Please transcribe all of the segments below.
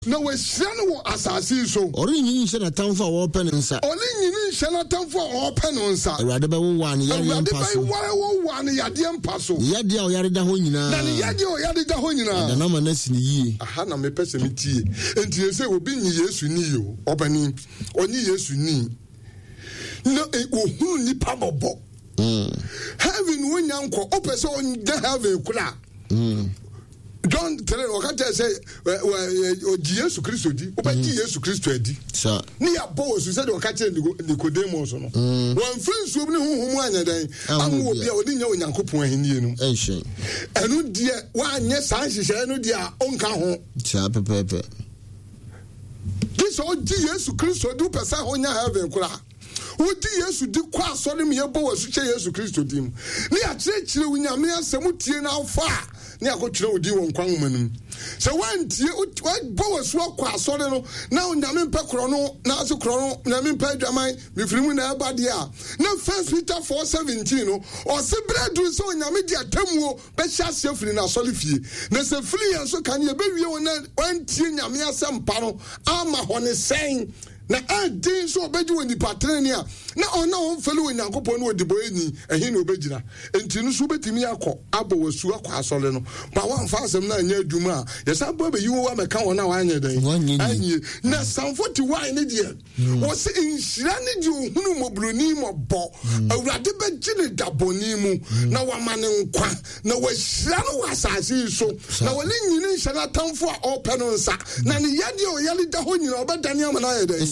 na we hyɛ no wɔ asase so ɔre nyini hyɛ na tamfo a wɔpɛ ne nsa ɔne nyini hyɛ na tamfo a ɔpɛ no nsa awurade bɛwowa ne yadeɛ mpa so wowa ne yadeɛ mpa so yadeɛ a ɔyare da hɔ nyinaa na ne yadeɛ a ɔyare da hɔ nyinaa da nama na si ne yie aha na mepɛ sɛ metie enti sɛ obi nyi Yesu ni yo ɔbani ɔnyi Yesu ni na ohunu nipa bɔbɔ heaven wonya nkɔ opɛ sɛ ɔnya heaven kula John 3 okata say oji Yesu Kristo di obaji Yesu Kristo adi sa ni abo osu say de okata Nicodemus no wan free nsuo bi ne honhom anya dan amu obi a odi nya onyankopon ahenie no ehyen enu die wa anya san hihye enu die a onka ho sa pepepe this oji Yesu Kristo di pesa honya heaven kura odi Yesu di kwa asori me yebo wasu che Yesu Kristo di mu ni akyerɛkyerɛ wunyame asɛm tie na afa ni akotwere odi won kwan manum se wantie bo wasu akwa asori no na onyame mpekoro no na aso koro no na me mpa adwaman me firimu na aba de a na 1 Peter 4:17 no o se bredu so onyame di atamuo be hya firi na asori fie na se firi yan so kan ye be wie won na wantie nyame asɛm pa no ama hone sen na adin so obeji woni patrani a na ona on fele woni Yankopon no odibo eni ehin no obejira enti no so betimi akọ abo wasu akọ asole no ba wan fa asem na anya adwuma a yesa ba be yiwo wa meka wona wa anya dan anye na Psalm 41 ne die wo se inhira ne di ohunu mobroni mobo awurade beji ne daboni mu na wa mane nkwa na wa hira no wasase so na wale nyini hira tamfo a ope no nsa na ne yade o yale da ho nyina obedane amana ya dan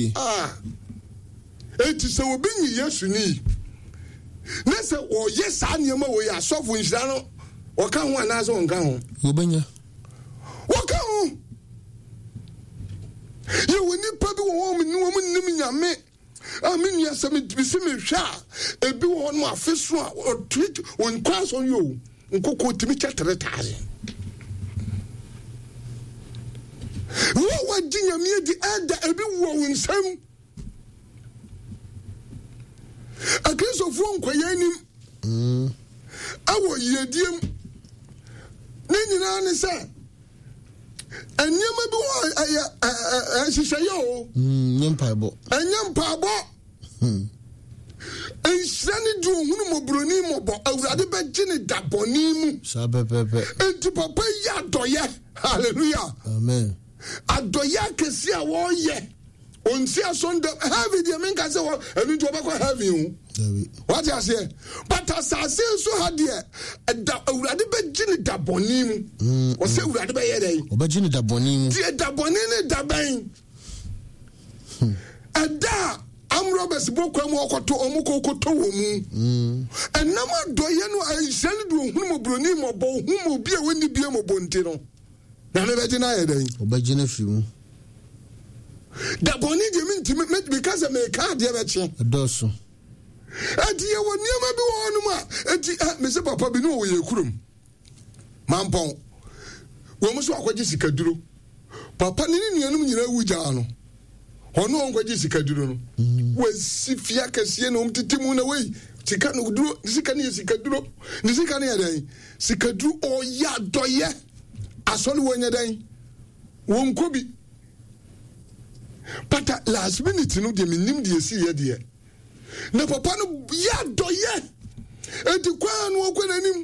eti se obi nyi Yesu ni na se o yes aniema wo ya sofo nhira no o ka ho anazo on ka ho obanya wo ka ho ye woni pa bi wo mo nim nyame amini asem bisi me hwa ebi wo no afeso a o tweet on class on yo nkoko timi chatretaze wo wadi nyame di ada ebi wo winsam akristo fu nkwayanim awo yediem ne nyina ne se enyema bi wo ahihye o nyempabo enhyirane di ohunu mobroni mobo awurade beji ne daboni mu sa pepepe enti papa ya doye hallelujah amen adoya kesi a wo ye onsi asonde heavy de menka se wo enu to obekọ heavy hu what you say but asase so ha de da awurade beji ne daboni mu o se awurade be ye dey obeji ne daboni mu die daboni ne daban ada amrobes bokwam okoto omukokoto wo mu enam adoye no ahyane do ohunu mobroni mobo humo bia woni bia mobonti no na me beji na ye dey obeji na fi mu daboni de mentimi because me ka de beche doso ati ye woni ama bi wo no ma ati me se papa bi no wo ye kurum mampon wo mu so akwaji sikaduro papa ni nuanum nyina wuja no ono onkwaji sikaduro no wasi fia kase no mtitimu na wei sika no duro sika ne sikaduro ni sika ne yadan sikaduro o ya doye asole wonya dan won kobi pata last minute no de minim de esi ye de na papa no ya doye enti kwa no okwenanim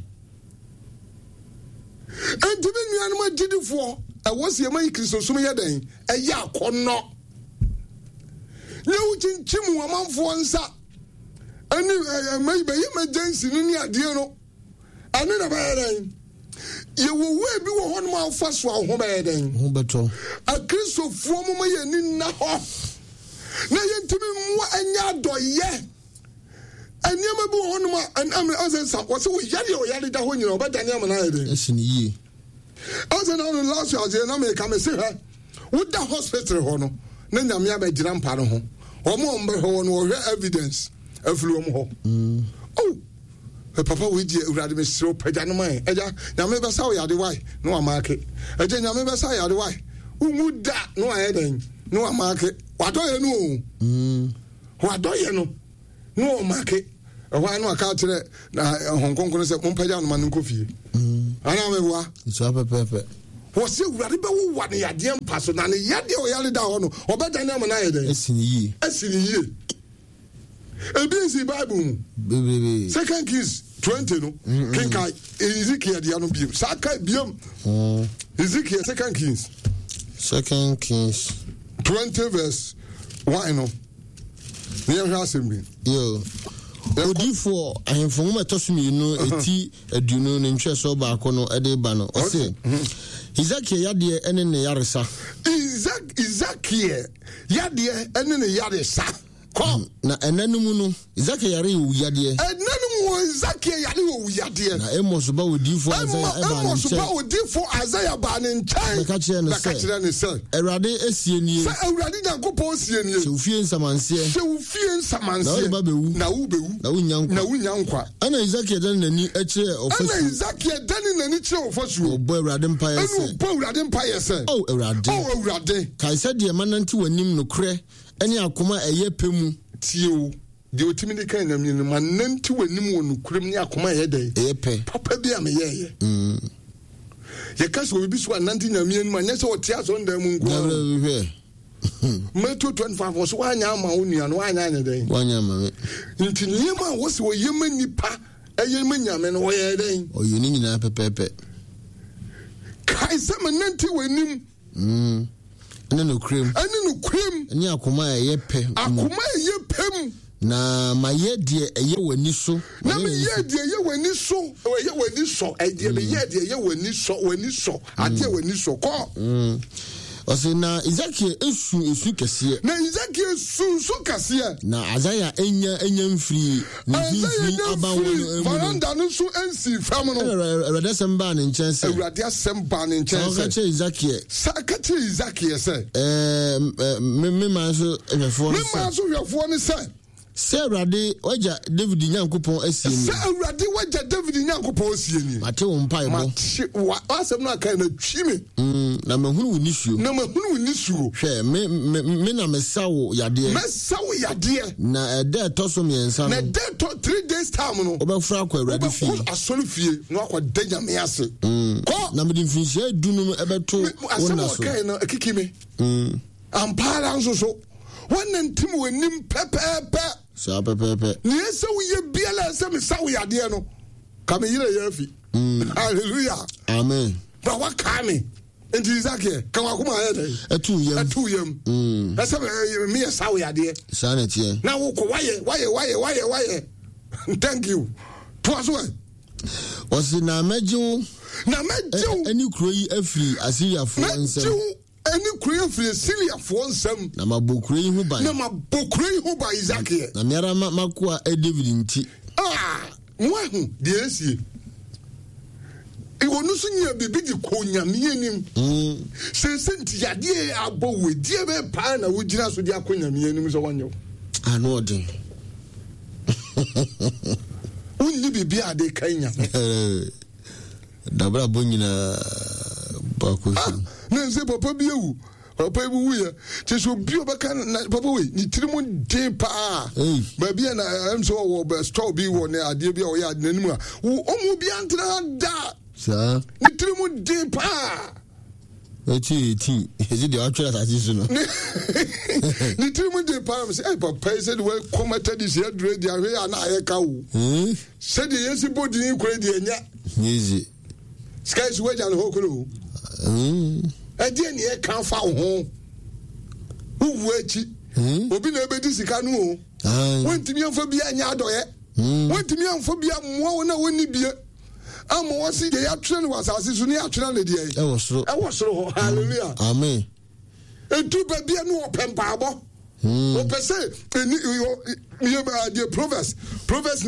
enti be nuanu ma didifo awosie mai kristosum ye dan eya akono ne uchinchim wa manfo nsa ani mai be emergency ni ade no ani na ba dan ye wo we bi wo hono ma fa so a ho ba dan ho beto a kristofo mo ma ye ni na ho na ye ntimi mo anya doye aniama bi wo hono ma am azensa wo se wo yare da ho nyina obedane amana ye dan esini yi ase na on last year na me ka me se ha wo da hospital ho no na nyame abegyina mpa no ho omo mbe ho no wo evidence afiri omo ho oh papa we di urade me siro pagya no man eja nyame be sa wo yade wai no amake eja nyame be sa yade wai ungu da no ayeden no amake wadoye no wadoye no amake ehwa no aka kire na honkonkono se mompagya no man nkofie ana me wa so pepepe was you ready by what the idea person and the yadi or yali down or better than I had. As in ye. A busy Bible. 2 Kings 20 no. Kinkai Ezekiel the Anubim. Sakai Bium. Ezekiel 2 Kings. 2 Kings 20 verse 1 no. Near Assembly. Yo. Odifo ahemfo mo metosumi no eti aduno ne ntwe so ba akono ede ba no o se Ezekiel yade ene ne yaresa Ezekiel yade ene ne yaresa kom na enanum no Ezekiel yare wo yade enanum wo Ezekiel yare wo yade na Amos ba odifo Isaiah ba ne nkyai ka kire ne se Erade esienie se Erade Nyankopon esienie se ufie nsamanse na ba bewu na wo bewu na unyankwa ana Ezekiel dan nani akire ofasu ana Ezekiel dan nani kire ofasu obo Erade mpaye se obo Erade mpaye se oh Erade kai se de mananti wanim no kre ene akoma eye pemu tieo de otimi de kan na mi no mananti wanim wonu kurem ne akoma eye dey epe papa bi am ye ye kaso obi so ananti na mi enu anya se otia so nda mu nko Meto 25 so wanya ma onua no wanya anya dey wanya ma nti niema wo se wo yema nipa eye manyame no wo ye dey oyo ni nyina pepepe kai se mananti wanim ene no krem ene akoma eye pem na maye de eye wani so na maye de eye wani so eye de eye wani so ade wani so ko Ose na Ezekiel esu kese na Ezekiel su kese na Azaya enya mfiri ni abawo faranda no so ensi fam no Awurade asemba ne nkyɛnse Sakache Ezekiel se me ma so hwefo ne se Awurade waja David Nyankopɔn asieni Awurade waja David Nyankopɔn asieni mate wo mpa ebo wasɛm no aka na twime na mahunu ni suo hwɛ me na mesawo yade na ɛda ɛtɔso miɛnsa no na ɛda 3 days time no obɛfra akɔ Awurade fie asɔre fie no akɔ danya me ase na mede mfinhyia dunum ɛbɛto wona so asɛm no akikime ampara nso so wannan tim wanim pepepe sa pepepe ni ese uye biala ese me sa uyade no ka me yire yafi hallelujah amen ba wa ka me enti Ezekiel ka wa kuma ayede atu yam ese me sa uyade sa na tie na wo ko waye thank you poaso wasi na meju ani kuro yi afiri Asiriafo nsem any Korean free Syria for some na mabokure yi hu ba Ezekiel na miara makwa David nti mwahu de esie e wonu so nya bibi di konyame anim se nti yade abo wedi be pa na wogina so di akonyame anim so wanyo ano odin unni bibi ade kanya dabra bonyina bakosi na nse papa bi ewu papa bi wu ya cheso bi obaka na papa we ni tirimu de pa ba bi na am so wo be store bi wo na ade bi o ya nanim a omu bi antra da sa ni tirimu de pa eti ezi de atwa ta tisu no ni tirimu de pa am say papa said we commented this here ready ahwe ya na ayeka wo said yesi body ni kure de anya easy skies we jan ho kuro ade ni e kan fa ho wu achi obi na ebedi sika no o wontimi amfa bia anya adoye wontimi amfa bia moa wona woni bia ama wasi de ya twene wasase so ne ya twene ne de e wo soro hallelujah amen etu ba bia no opempa abo o pese eni yo de Proverbs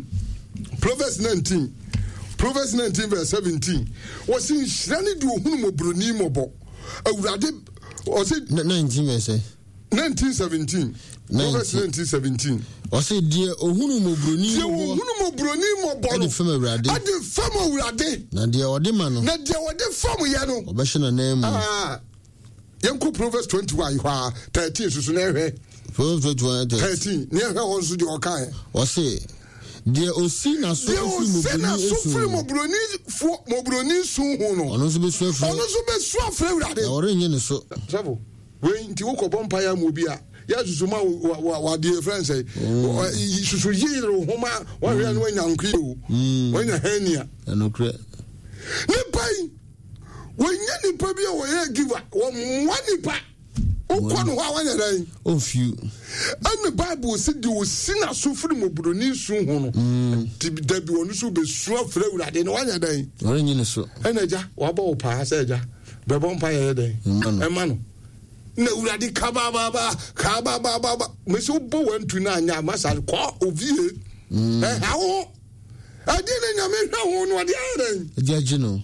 19 verse 17 was in shani do hunu mo broni mo bo awurade o say 19 verse 1917 Proverbs 19:17 o say die ohunu mo broni mo bo ade fam awurade na die ode ma no na die ode fam ye no obehye na nemu yanko Proverbs 21 ha 13 susu na ehwe Proverbs 21 13 ne ehwe won so de okan o say deɛ osi na so firi mobroni su ho no ɔno nso bɛsu afrɛ awurade na ɔrenye ne so sɛfo wei nti wokɔbɔ mpa ya ma obi a yɛsusu ma wadeɛ frɛ sɛ susu yiyere homa wahwɛ no wanya nkwe o wanya hania ɛnokorɛ nipa yi wɔnyɛ nipa bi a wɔyɛ giver wɔmmoa nipa wokɔ no hɔ a wanyɛ dɛn ɔmfiw ɛne bible sɛ de ɔsi na so firi mobroni su ho no dabi ɔno so bɛsu afrɛ awurade na wanyɛ dɛn ɔrenye ne so ɛna agya wabɔ wo paa sɛ agya bɛbɔ mpa yɛyɛ dɛn ɛma no na awurade kabababa mɛsɛ wobɔ wantu no anyɛ amasare kɔ ovie ɛha wo ɛdeɛ ne nyame hwɛ ho no ɔde ayɛ dɛn agya gye no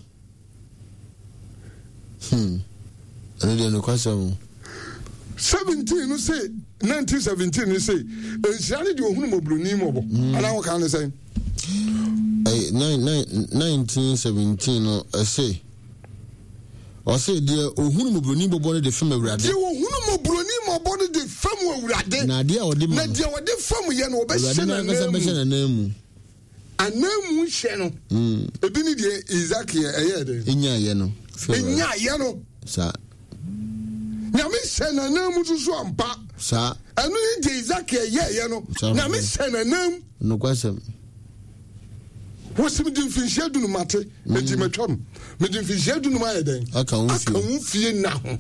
ɛno deɛ nokwasɛm 17 no say 1917 no say nhyira ne de ohunu mobroni mɔbɔ ana wo kan ne sɛ 1917 no ɛsɛ ɔsɛ deɛ ohunu mobroni bɔbɔ no de fam awurade deɛ ohunu mobroni mɔbɔ no de fam awurade na deɛ ɔde ma na deɛ ɔde fam yɛ no ɔbɛhyɛ n'anan mu anamu hyɛ no ebi ne deɛ Isaac ɛyɛ dɛ ɛnyaayɛ no saa nyame hyɛ n'anan mu soso ampa saa ɛno ne deɛ Isaac ɛyɛ no nyame hyɛ n'anan mu nokwasɛm wɔsi mede mfinhyia dunum ate enti matwam mede mfinhyia dunum ayɛ dɛn aka wo fie na ho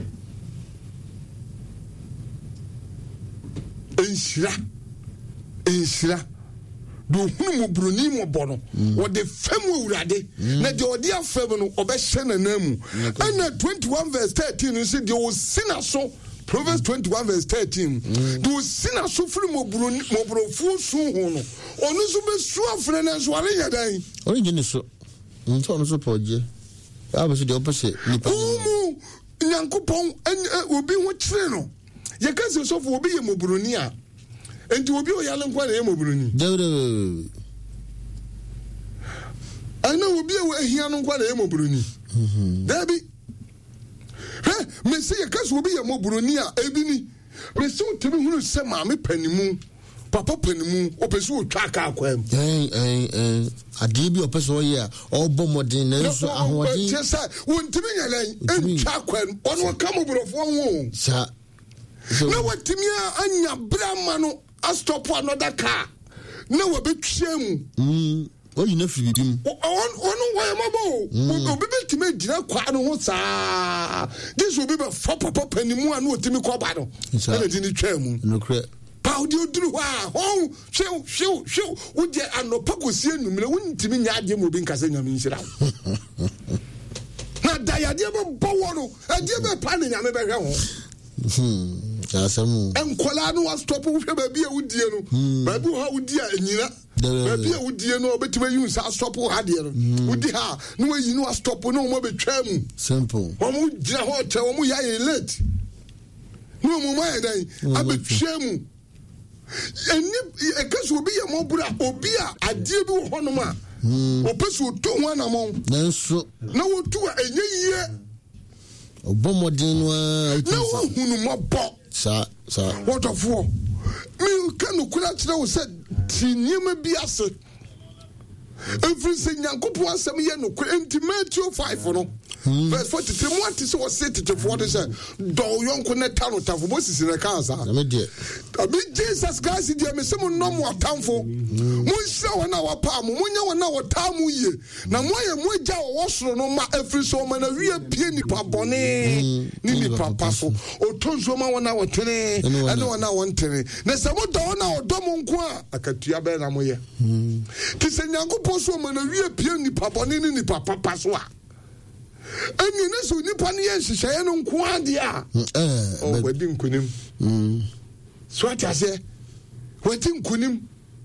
nhyira de ohunu mobroni mɔbɔ no wɔde fam awurade na deɛ ɔde afam no ɔbɛhyɛ n'anan mu ɛna 21 verse 13 no sɛ deɛ ɔsi na so Proverbs 21 verse 13 de ɔsi na so firi moborɔfuo su ho no ɔno nso bɛsu afrɛ no nso ɔrenyɛ dɛn ɔrenye ne so nti ɔno so pɔgye abɛso deɛ ɔpɛ sɛ nipa mu nyankopɔn obi ho kyerɛ no yɛka sɛ sɔfo obi yɛ mobroni a enti obi oyale nkwa na yɛ mobroni ana obi a ahia no nkwa na yɛ mobroni dabi mesi yɛka sɛ obi yɛ mobroni a ebi ni mesi wotumi hunu sɛ maame panimu papa panimu ɔpɛ sɛ ɔtwa aka akwam adeɛ bi ɔpɛ sɛ ɔyɛ a ɔbɔ mmɔden na nso ahoɔden kyɛ sɛ wɔntumi nyɛ dɛn ɛntwa akwam ɔno ɔka moborɔfoɔ ho saa na watumi a anya berɛ ama no astop another car na wabɛtwia mu ɔyina firi bibi mu ɔno wɔyɛ mabɔ obi bɛtumi agyina kwa no ho saa gye sɛ obi bɛfa papa panimu a na ɔtumi kɔba no ɛna de ne twaa mu nokorɛ pa wode ɔduru hɔ a hwew wogye anɔpa kɔsie nummerɛ wontumi nya adeɛ ma obi nka sɛ nyame nhyira wo na da yadeɛ bɛbɔ wɔ no adeɛ bɛpa ne nyame bɛhwɛ ho nkɔlaa no wastɔpo wohwɛ baabi a wodie no baabi wɔ ha wodi a anyina baabi a wodie no ɔbɛtumi ayi nsa astɔpo ha deɛ no wodi ha na wayi no wastɔpo na ɔma bɛtwa mu simple ɔmo gyina hɔ kyɛ ɔmo yɛayɛ late na ɔmo ma yɛ dɛn abɛtwa mu ɛka sɛ obi yɛ mɔboro a obi a adeɛ bi wɔ hɔnom a ɔpɛ sɛ ɔtɔ ho anamɔn nanso na wɔtu a ɛnyɛ yie ɔbɔ mmɔden no a na woahunu mmɔbɔ saa wɔtɔfoɔ meka nokora kyerɛ wo sɛ ti nneɛma bi ase ɛfiri sɛ nyankopɔn asɛm yɛ nokora enti Matthew 5 no verse 43 mu ate sɛ wɔse tetefoɔ de sɛ dɔw yɔnko ne ta no tafo bɔsisi ne kaa saa abi Jesus Christ deɛ mesɛ mo nnɔ mo atamfo monhyira wɔn a wɔpaa mo monyɛ wɔn a wɔtaa mo yie na moayɛ mo agya wɔwɔ soro no ma ɛfiri sɛ ɔma na wie pie nipa bɔne ne nipa pa so ɔtɔ nsuo ma wɔn a wɔtene ɛne wɔn a wɔntene na sɛ modɔ wɔn a ɔdɔ mo nko a akatua bɛɛ na moyɛ nti sɛ nyankopɔn so ɔma na wie pie nipa bɔne ne nipa papa so a ɛni ne so nipa no yɛ nhyehyɛeɛ no nko adeɛ a wadi nkonim so ate aseɛ wadi nkonim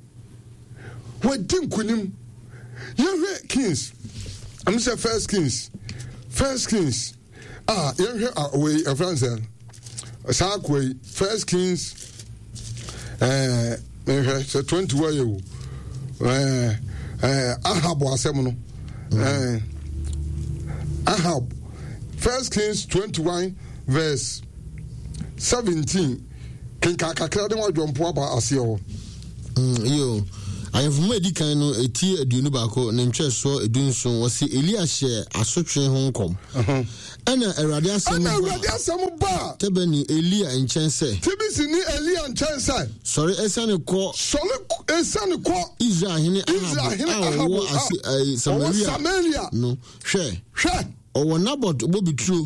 yɛhwɛ Kings I'm sɛ First Kings yɛhwɛ wei ɛfransɛ saa kɔi First Kings yɛhwɛ sɛ 21 yɛ wo Ahab asɛm no Ahab, 1 Kings 21 verse 17. Kinka kakra de wa jompo aba ase ho. ayefuma edi kan no eti aduonu baako ne ntweso edunso wose Elia hye asotwe ho nkom ana Awurade asem ba tebeni Elia enchense tibisi ni Elia enchense sorry esane ko Israel hene Ahab Samaria no hwe owo Naboth obobitru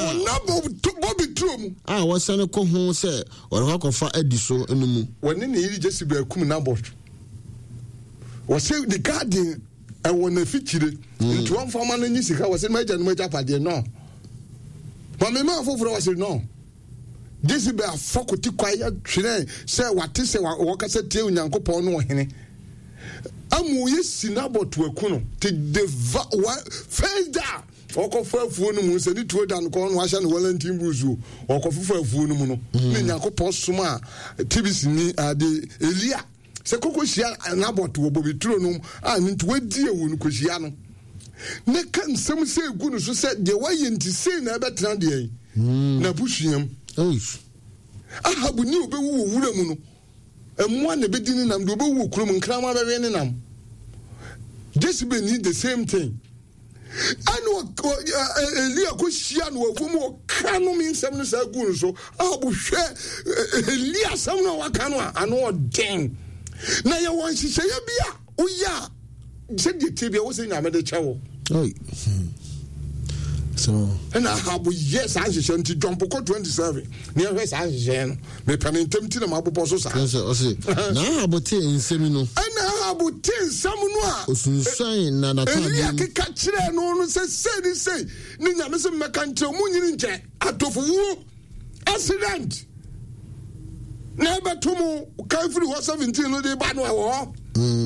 wasane ko ho se ore kofa adiso enumu woni ne yiri Jezebel akum Naboth wose the garden e wona fikire nti won fama no nyi sika wose maja no maja pade no mama ma foforo wose no Jezebel afokoti kwaya twere se wate se wakasa tie Onyankopɔn no hene amu yesi Naboth akuno te deva face down okofa afuo no mu se ni tuo dan ko no ahya no Wellington buzu okofa afuo no mu no ne Nyankopɔn soma tibisi ni ade Elia se kokohia Naboth wo bobituro no nti wadi ewu no kohia no ne kan nsem se egu no so se de waye nti se na betena de na busuam Ahabu ni obewu wura mu no emwa na bedini nam de obewu kurom nkrama bewe ne nam Jezebel need the same thing and Elia ko hia no afumu kanu mi nsem no sa gu no so Ahabu hwe Elia sam no waka no ano den na ye won hihye bia uya je de tebia wo se nyame de chewo so and Ahabu yes I hihye nti jump ko 27 ne hwe sa hihye no me panentem ti na mabobo so sa na Ahabu te nsem no and Ahabu te nsem no a osunsan na na tabi Elia keka kire no se say ni nyame se meka nche mu nyini nche atofuwo accident na betomo kanfiri ho 17 no de ba no wo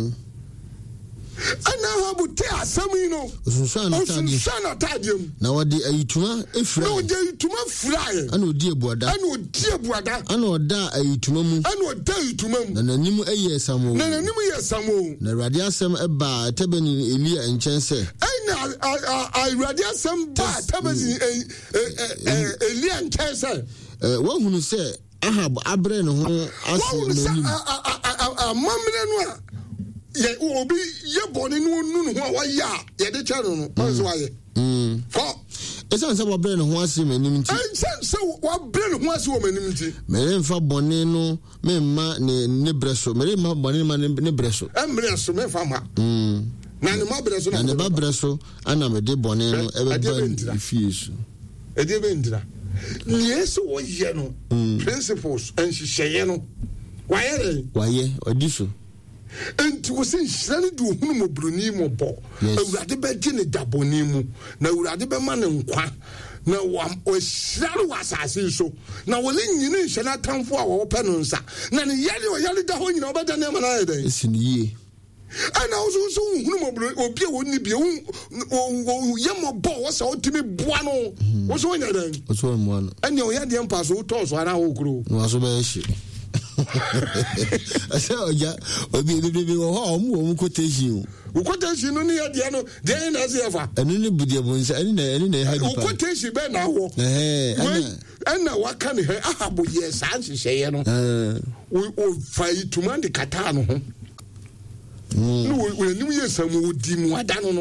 ana Ahabu te asami no osunsan na tadiem na wodi ayituma efra na wodi ayituma frae ana odi ebuada ana oda ayituma mu na nanim ayesamo na Awurade asem eba tebeni Elia enchense ana Awurade asem ba tebeni Elia enchense wahunu se Ahab abre no ho ase nanim amamre no a ye obi ye boni no nu no ho wa ya ye de cha no so wa ye ko esan se wa bre no ho ase manim nti se wa bre no ho ase wo manim nti mere mfa boni no memma ne breso mere ma boni ma ne breso emre so me fa ma na ne ma breso na ne ba breso ana me de boni no ebe ba fiesu ede be ndira yeso wo ye no principles and hihye no waye odiso enti wo se nhirane de ohunu mo broni mo bo Awurade be gye ne daboni mu na Awurade be ma ne nkwa na wa ohirare wa asase so na wo le nyine nhye na tamfo a wo pe no nsa na ne yale da ho nyina obeda ne ma na yede esiniye ana so ohunu mo broni obi a woni bi wo ye mo bo wo se otimi boa no wo so nya dan wo so mo no anya o yade mpa so to so ara wo kuro wo so be hye ase oja obi wo ho omu quotation o quotation no ne yade no de na se yafa enu ne budie bo nsa enu na ha dipa o quotation be na ho ana waka ne he Ahabu ye sa nhihye no o fai tumande kata no ho no we nim ye samu odi mu ada no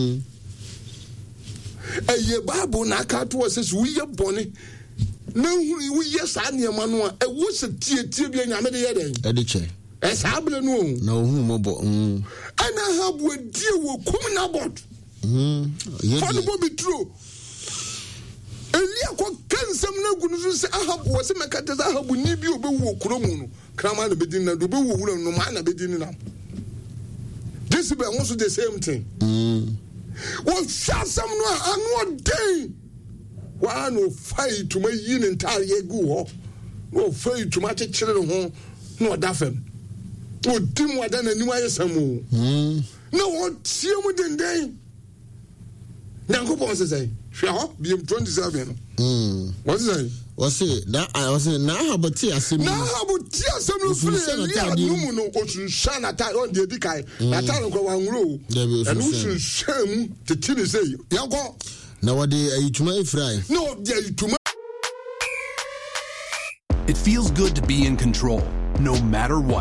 eye babu na aka to se so ye bone na hu yes aniema no a wo se tie bia nyame de yeden e de che e sa ble no na hu mo bo ana Ahabu die wo kum Naboth fanu bo bitro Elia ko kansam na gunu so se Ahabu wo se mekata Ahabu ni bi obewu okromu no krama na bedin na do bewu wura no ma na bedin na Jezebel wants the same thing wo shasam no anu den wa no fight to my yin entire gu ho no fight to my children ho no dafem o dim wada na nim ayesamu no wo tie mu den Nyankopɔn say hwe ho bi 27 no what say na Ahabu ti asem no firi Elia numu no osunsan ata on de dikai ata no kwa wanwuro enu sunsan tetini say yanko na wade ayituma efrai no de ayituma. It feels good to be in control no matter what.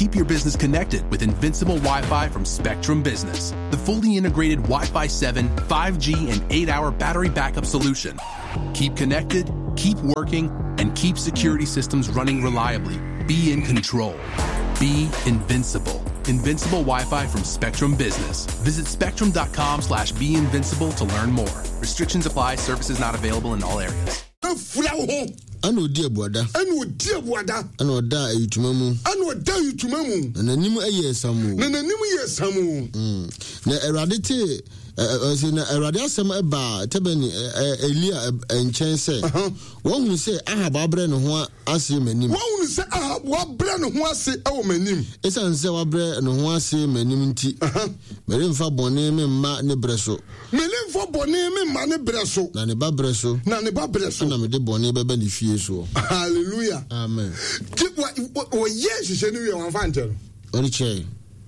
keep your business connected with Invincible Wi-Fi from Spectrum Business, the fully integrated Wi-Fi 7, 5G, and 8-hour battery backup solution. Keep connected, keep working, and keep security systems running reliably. Be in control. Be invincible. Invincible Wi-Fi from Spectrum Business. Visit spectrum.com/beinvincible to learn more. Restrictions apply. Services not available in all areas. Ano di abuada. Ano di abuada. Ano da ayutumamu. Ano da ayutumamu. Na nanimu eye samu. Na nanimu ye samu. Na eradite na erade asem eba tebeni Elia enchen se. Won hu se Ahab abre ne ho ase manim. Won hu se Ahab abre ne ho ase ewo manim. Esan se wabre ne ho ase manim nti. Meremfa bone me ma ne breso. Meremfa bone me ma ne breso. Na ne ba breso. Na ne ba breso. Na me de bone bebe ne fie so. Hallelujah. Amen. O yes se ni we wan fa ntero. Oriche.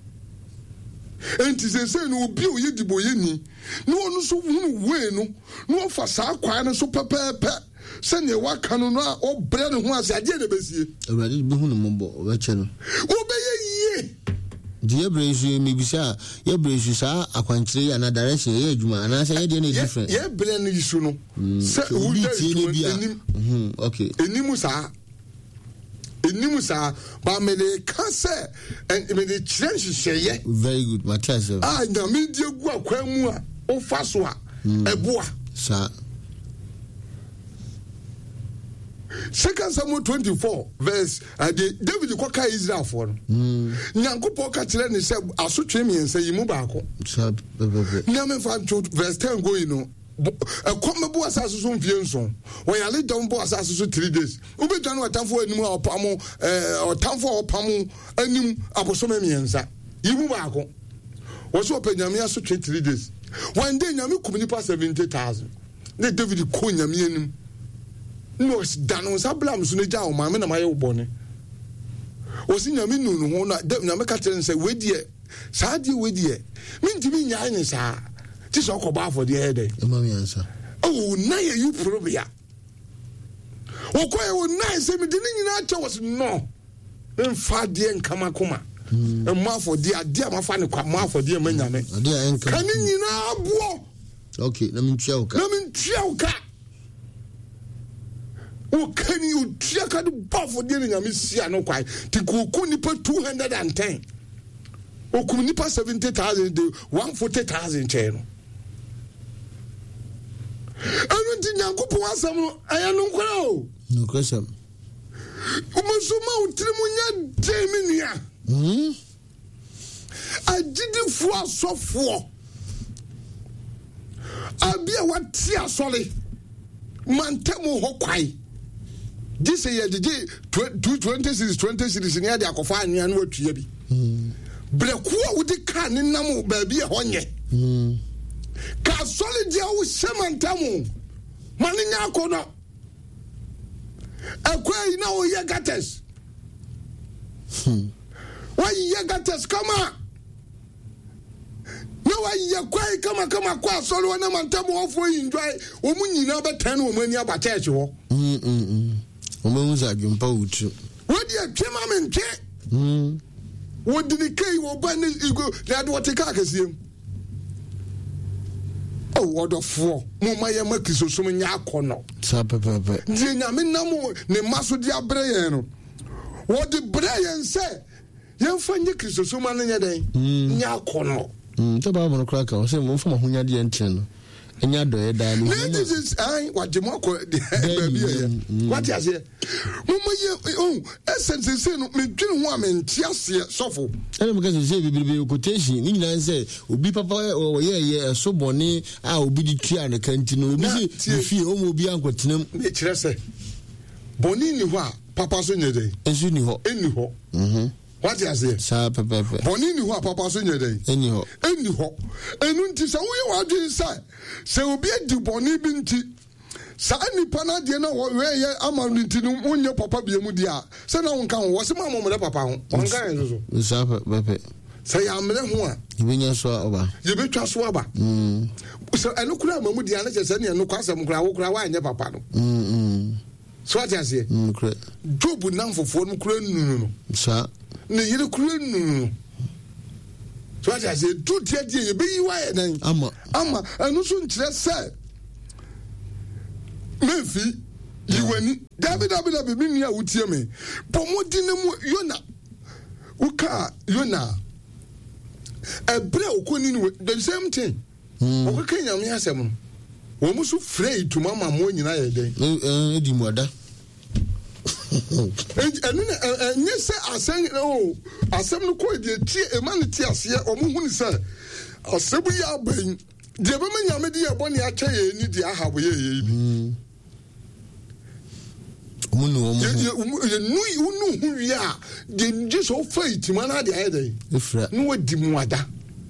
Enti se no obi o yedibo yeni no onu so hunu we no no fa saa kwa no so pepepe se ne waka no na o bre ne ho ase ade na besie awade bi hunu mombo o ba che no obeye yie die bresu mi bisa ye bresu sa akwankyere ya na direction ye adwuma na se ye de na different ye bre ne yisu no se wo de enim okay enimu sa ba me de kase me de chire very good Matthias na me die gu akwan mu a o fa so a eboa sa 2 Samuel 24 verse David kwaka Israel for nyankopɔ ka kire ne se asotwe miensa yimu baako sa na me fa verse 10 go you know come bo asase so mfie nso when ya lead down bo asase so 3 days ube dwan watamfo anim a opamo otamfo opamo anim abosome miensa yimu baako wo so opanyame aso 3 days one day nyame kum nipa 70,000 ne David ko nyame anim no dano sablam so ne ja o ma me na maye ubone o si nyame nunu ho na nyame ka tere nse wedie saa die wedie mintimi nyaa ne saa ti so koba for the head mami answer oh na you probia o ko e o na se mi de nyina acha was no mfa de nkama koma emma for the ade amafa ne kwa ma for the manyame ade enka kan nyina abo okay na mintua uka o can you check out the buff for the nyame sia no kwai ti ku nipa 210 o ku nipa 70,000 de 140,000 cheno anu ti nyankopon asam no aya no nkora o no question o musuma utrimu nya deminia agidifo asofo abia wati asole mantemu ho kwai this year the 20 series near the akofa anua no atua bi breku a wudi ka ne nam ba bi e honye ka solid dia wo semantamu maninya akono akwai na o ye gates why ye gates kama no why ye kwai kama kwa solo na mantamu ofo enjoy o mu nyina betan o mani aba church ho o mu za gimpa utu wodi atwema mentwe wodi ni kai wo ba ni igo na do tika akasiem oh wodofo mo maye makisosum nya akono sa pepepe ndi nya me nam ne maso di abre yen no wodi bre yen se yen fanye kisosum an nya den nya akono to ba mo kra ka o se mo fama hunya de enten no enya do e da ni this is ai wajemo ko ba bia what you say mo maye essence se no me dwin ho amentia se sofo ele mo ka se bibiri quotation ni nyina se obi papa o ye so boni a obi di tua ne kanti no obi se fie o mo obi ankotenam me kire se boni ni ho a papa so nyede ensu ni ho what you say sa pepepe boni ni ho a papa so nyede eni ho enu nti sa wo ye wadwen sa se obi adi boni bi nti sa nipa na de na wo ye ama nti no onye papa bia mu dia se na won kan wo se ma mo mre papa ho won kan so sa pepepe se ya mre ho a yebenya so oba yebetwa so aba so enu kura mamu dia na se ne enu kwasem kura wo kura wa anye papa no so what you say kura job nan fofo no kura nunu no sa ne yere kuru nu so what I say do tie die ye be yi wa ye nan ama anu so nkyerɛ sɛ mefi yiwani dabi bi nua wotie me pomodi ne mu Yona uka Yona ebre okoni ni the same thing okaka nyame asɛm no wo musu free to mama mo nyina ye den di muada enye sɛ asɛm no ko de tie emane tie ase o mu hunu sɛ asɛbu ya ban de be ma nyame de ye bɔne akyɛ ye ni de ahabo ye ye bi unu hu wia de jeso faith mana de ayede efra no wadi muada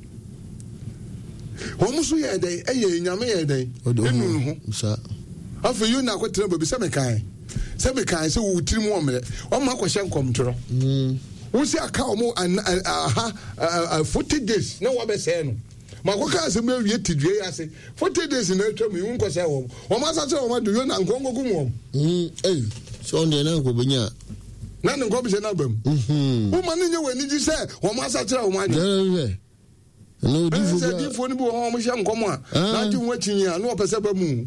wo muso ye de eye nyame ye de enu hu sa afa you na kwetena babi se mekan se wo tiri mu omre o ma kwhye nkomtoro wo si aka o mo 40 days na wo be se no makoka se me wie tidue ase 40 days na atwa mu hu kwhye wo ma sa se wo ma do you na nkongogu mu so on the na ko benya na ne nko bi se na bam wo ma ne nye wani ji se wo ma sa kira wo ma de no difo ni bi wo mo hye nkomo a na ji ho akinyi a na wo pese ba mu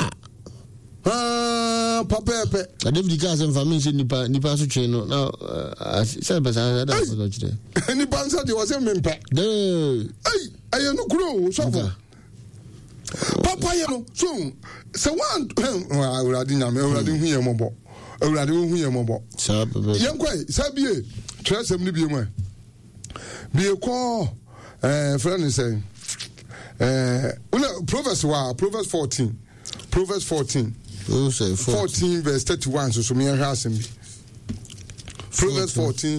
papepe David ka se mfa mense nipa so twe no na se pesa da so kire nipa nsa de wo se mempe aye no kuro so papa ye no so se wan awurade nyame awurade hu ye mobo awurade hu ye mobo yenkwai sabie tresem ni bie mu bie ko friend say Proverbs 14 verse 31 so me hear asem bi Proverbs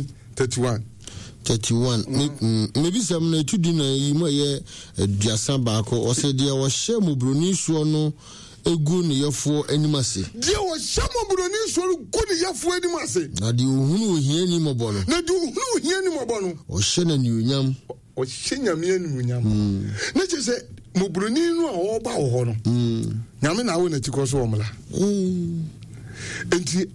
14:31 maybe some na tudi na yi mo ye aduasa baako o se de wo hye mobroni suo no egu ne yefo animase de wo hye mobroni suo gu ne yefo animase na de ohunu ohia ni mobo no o hye na ni onyam o hye nyame ni onyam na che se mobroni no a wo ba wo ho no nyame na wo na chiko so omla enti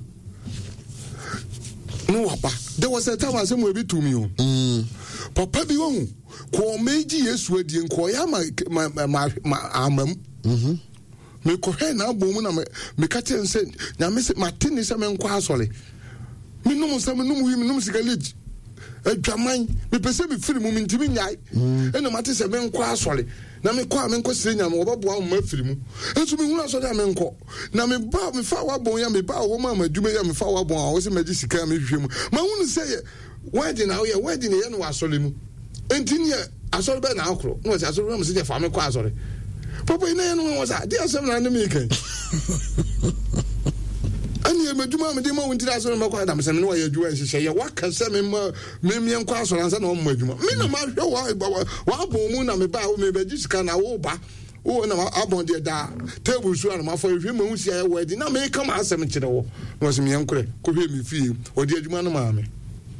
no wapa there was a time asem we bi to me papa bi won ko meji Yesu adie nko ya ma amam me ko he na abom na me ka chen se nyame se matini se me nko asole me no se me no wi me no sigalege adwaman me pese me firi mu me ntimi nyai ena mate se me nko asole na me kwa me nko sire nyame obabo am mafiri mu enso me hunu asole me nko na me ba me fa wabon ya me ba wo ma madwuma ya me fa wabon a wo se magi sika me hwehwe mu ma hunu se ye wedding na ye wedding ye no asole mu enti asole be na akro no se asole me se je fa me kwa asole papa ina ye no wo sa de asem na me kan ani e madwuma me de ma wonti asole me kwa da me se me no ye adwuma nhye ye waka se me me nkwa asole ansa na wo madwuma me na ma hwe wa bon mu na me ba wo me be jisika na wo ba wo na abon de da table so na ma fo hwe ma hu sia ye wedding na me kama asem kire wo no se me yankure ko hwe me fie o de adwuma no ma me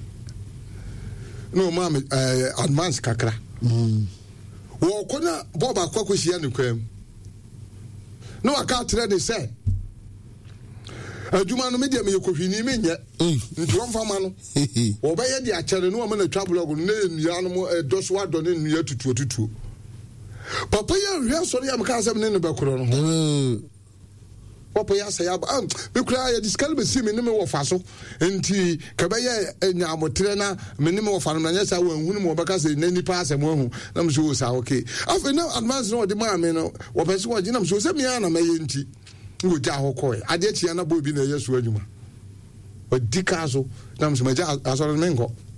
no ma me advance kakra wo ko na boba kwakwo hia ne kwam no aka tere de say adwuma no media me yekohwini me nye nti won fama no wo ba ye de akere no ma na twa blog no na nua no mo doso ado ne nua tutuo papa ya hwe so ya mka asem ne no bekoro no papa ya say aba me kura ya discal be si me ne me wo fa so nti ka ba ye nyamotere na me ne me wo fa no na nya sa wo hunu mo beka say na nipa asem ahu na me so sa okay afi na advance no de ma me no wo pese wo gina me so se me ya na me ye nti wo ja hokoi ade chia na bo bi na Yesu adwuma odika so na me so ma ja asoro me nko